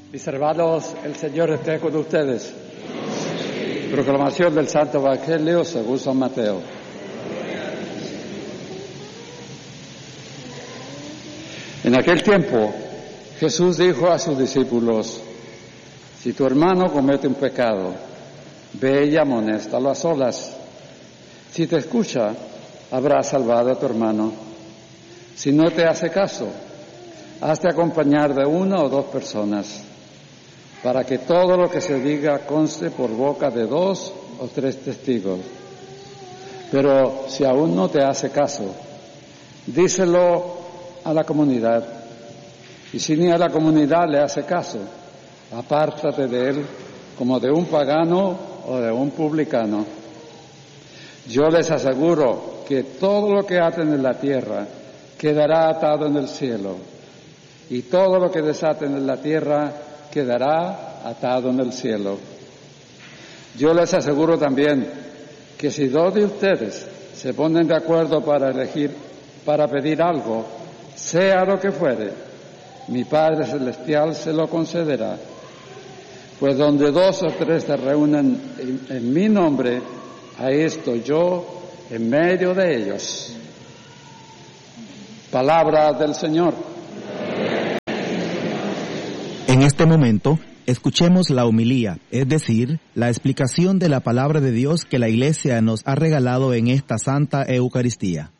Mis hermanos, el Señor esté con ustedes. Proclamación del Santo Evangelio según San Mateo. En aquel tiempo, Jesús dijo a sus discípulos: si tu hermano comete un pecado, ve y amonéstalo a solas. Si te escucha, habrás salvado a tu hermano. Si no te hace caso, hazte acompañar de una o dos personas, para que todo lo que se diga conste por boca de 2 o 3 testigos. Pero si aún no te hace caso, díselo a la comunidad. Y si ni a la comunidad le hace caso, apártate de él como de un pagano o de un publicano. Yo les aseguro que todo lo que aten en la tierra quedará atado en el cielo, y todo lo que desaten en la tierra quedará atado en el cielo. Yo les aseguro también que si 2 de ustedes se ponen de acuerdo para pedir algo, sea lo que fuere, mi Padre Celestial se lo concederá. Pues donde 2 o 3 se reúnen en mi nombre, ahí estoy yo en medio de ellos. Palabra del Señor. En este momento, escuchemos la homilía, es decir, la explicación de la palabra de Dios que la Iglesia nos ha regalado en esta Santa Eucaristía.